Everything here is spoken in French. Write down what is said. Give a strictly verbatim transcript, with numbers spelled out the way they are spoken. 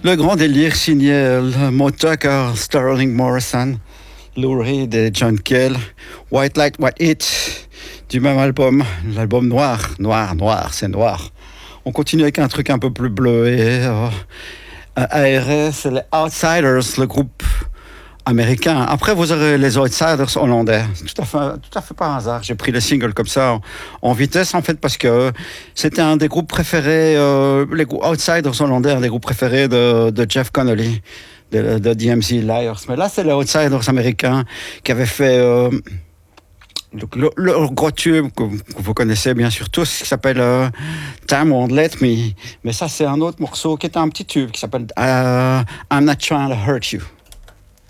Le grand délire signé Mo Tucker, Sterling Morrison, Lou Reed et John Cale. White Light, White Heat, du même album, l'album Noir, Noir, Noir, c'est noir. On continue avec un truc un peu plus bleu et euh, A R S, c'est les Outsiders, le groupe américain. Après, vous aurez les Outsiders hollandais. Tout à fait, tout à fait par hasard. J'ai pris les singles comme ça en, en vitesse, en fait, parce que c'était un des groupes préférés, euh, les Outsiders hollandais, un des groupes préférés de, de Jeff Connolly, de, de D M C Liars. Mais là, c'est les Outsiders américains qui avaient fait euh, le, le gros tube que, que vous connaissez bien sûr tous, qui s'appelle euh, Time Won't Let Me. Mais ça, c'est un autre morceau qui était un petit tube qui s'appelle euh, I'm Not Trying to Hurt You.